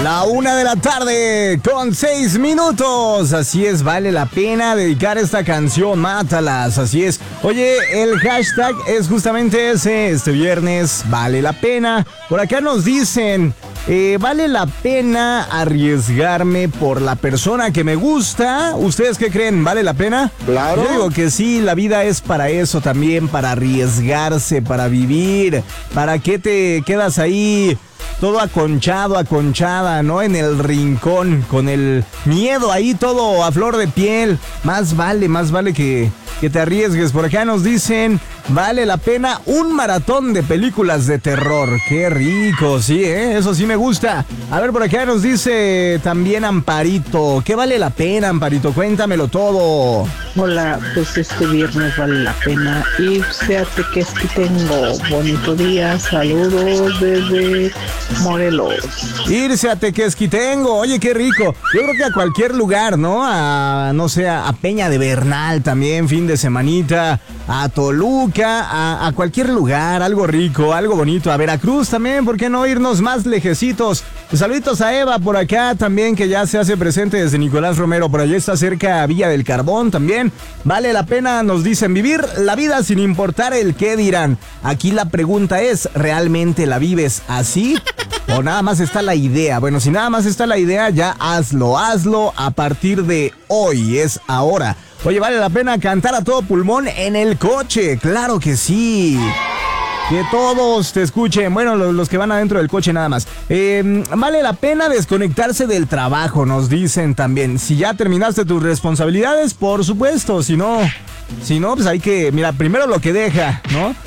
1:06 PM. Así es, vale la pena dedicar esta canción, mátalas, así es. Oye, el hashtag es justamente ese, este viernes, vale la pena. Por acá nos dicen, vale la pena arriesgarme por la persona que me gusta. ¿Ustedes qué creen? ¿Vale la pena? Claro. Yo digo que sí, la vida es para eso también, para arriesgarse, para vivir. ¿Para qué te quedas ahí todo aconchado, aconchada, ¿no? En el rincón, con el miedo ahí todo a flor de piel. Más vale que te arriesgues. Por acá nos dicen, vale la pena un maratón de películas de terror. Qué rico, sí, eso sí me gusta. A ver, por acá nos dice también Amparito. ¿Qué vale la pena, Amparito? Cuéntamelo todo. Hola, pues este viernes vale la pena. Y fíjate que es que tengo bonito día. Saludos desde Morelos. Irse a Tequesquitengo, oye, qué rico. Yo creo que a cualquier lugar, ¿no? No sé, a Peña de Bernal también, fin de semanita, a Toluca, a cualquier lugar, algo rico, algo bonito. A Veracruz también, ¿por qué no irnos más lejecitos? Saluditos a Eva por acá también, que ya se hace presente desde Nicolás Romero. Por allá está cerca Villa del Carbón también. Vale la pena, nos dicen, vivir la vida sin importar el qué dirán. Aquí la pregunta es, ¿realmente la vives así? ¿O nada más está la idea? Bueno, si nada más está la idea, ya hazlo a partir de hoy, es ahora. Oye, vale la pena cantar a todo pulmón en el coche, claro que sí. Que todos te escuchen, bueno, los que van adentro del coche nada más. Vale la pena desconectarse del trabajo, nos dicen también. Si ya terminaste tus responsabilidades, por supuesto, si no, pues hay que, mira, primero lo que deja, ¿no?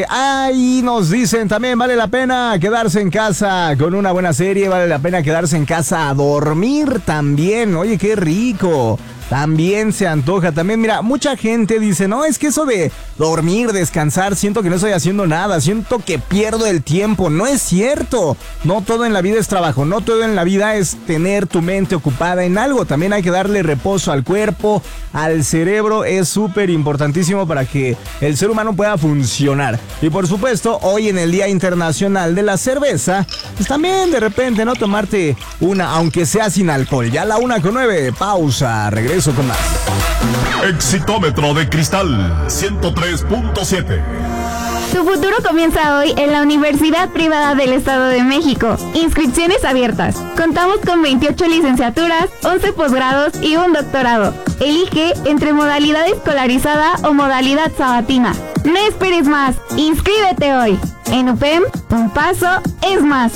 Ahí nos dicen también, vale la pena quedarse en casa con una buena serie, vale la pena quedarse en casa a dormir también, oye, qué rico. También se antoja, también, mira, mucha gente dice, no, es que eso de dormir, descansar, siento que no estoy haciendo nada, siento que pierdo el tiempo. No es cierto, no todo en la vida es trabajo, no todo en la vida es tener tu mente ocupada en algo, también hay que darle reposo al cuerpo, al cerebro, es súper importantísimo para que el ser humano pueda funcionar. Y por supuesto, hoy en el Día Internacional de la Cerveza, pues también de repente, ¿no? Tomarte una, aunque sea sin alcohol. Ya la 1:09, pausa, regreso con más. Exitómetro de Cristal 103.7. Tu futuro comienza hoy en la Universidad Privada del Estado de México. Inscripciones abiertas. Contamos con 28 licenciaturas, 11 posgrados y un doctorado. Elige entre modalidad escolarizada o modalidad sabatina. No esperes más. Inscríbete hoy. En UPEM, un paso es más.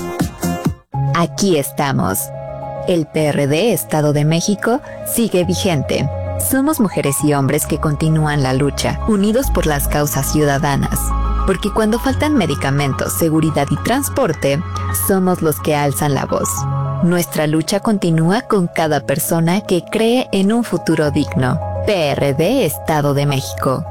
Aquí estamos. El PRD Estado de México sigue vigente. Somos mujeres y hombres que continúan la lucha, unidos por las causas ciudadanas. Porque cuando faltan medicamentos, seguridad y transporte, somos los que alzan la voz. Nuestra lucha continúa con cada persona que cree en un futuro digno. PRD Estado de México.